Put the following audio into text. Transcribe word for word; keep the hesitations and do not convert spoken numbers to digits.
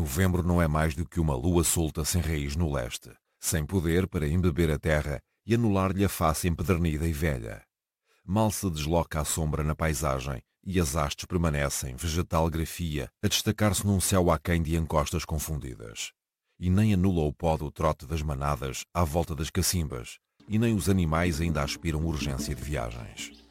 Novembro não é mais do que uma lua solta sem raiz no leste, sem poder para embeber a terra e anular-lhe a face empedernida e velha. Mal se desloca a sombra na paisagem e as hastes permanecem, vegetal grafia, a destacar-se num céu aquém de encostas confundidas. E nem anula o pó do trote das manadas à volta das cacimbas, e nem os animais ainda aspiram urgência de viagens.